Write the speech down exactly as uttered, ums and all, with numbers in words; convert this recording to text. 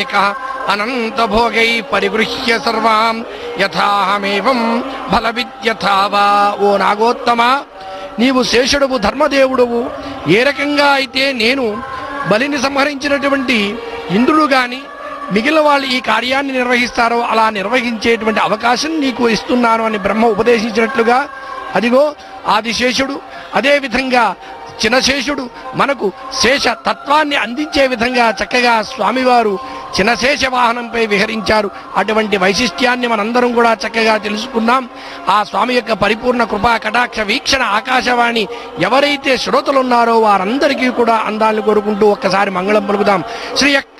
అనంత భోగై పరిగృహ్య సర్వాం యథాహమేవం ఫలవిద్యథావా. ఓ నాగోత్తమ, నీవు శేషుడవు, ధర్మదేవుడవు. ఏ రకంగా అయితే నేను బలిని సంహరించినటువంటి ఇంద్రుడు గాని మిగిలిన వాళ్ళు ఈ కార్యాన్ని నిర్వహిస్తారో అలా నిర్వహించేటువంటి అవకాశం నీకు ఇస్తున్నాను అని బ్రహ్మ ఉపదేశించినట్లుగా, అదిగో ఆదిశేషుడు, అదేవిధంగా చినశేషుడు మనకు శేష తత్వాన్ని అందించే విధంగా చక్కగా స్వామివారు చినశేష వాహనంపై విహరించారు. అటువంటి వైశిష్ట్యాన్ని మనందరం కూడా చక్కగా తెలుసుకున్నాం. ఆ స్వామి యొక్క పరిపూర్ణ కృపా కటాక్ష వీక్షణ ఆకాశవాణి ఎవరైతే శ్రోతలున్నారో వారందరికీ కూడా అందాలను కోరుకుంటూ ఒక్కసారి మంగళం పలుకుదాం. శ్రీ